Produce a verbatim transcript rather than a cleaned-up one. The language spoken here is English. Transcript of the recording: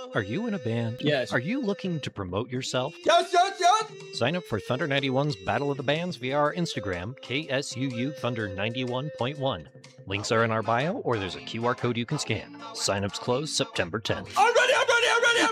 Are you in a band? Yes. Are you looking to promote yourself? Yes, yes, yes! Sign up for Thunder ninety-one's Battle of the Bands via our Instagram, K S U U Thunder ninety-one point one. Links are in our bio, or there's a Q R code you can scan. Sign-ups close September tenth. I'm ready, I'm ready, I'm ready!